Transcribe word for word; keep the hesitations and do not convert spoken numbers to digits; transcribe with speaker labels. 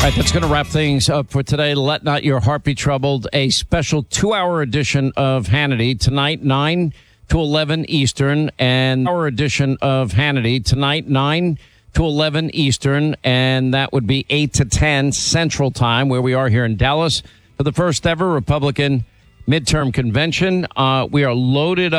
Speaker 1: right, that's going to wrap things up for today. Let Not Your Heart Be Troubled, a special two-hour edition of Hannity tonight, nine to eleven Eastern, and our edition of Hannity tonight, nine to eleven Eastern, and that would be eight to ten Central Time, where we are here in Dallas for the first ever Republican midterm convention. Uh, we are loaded up.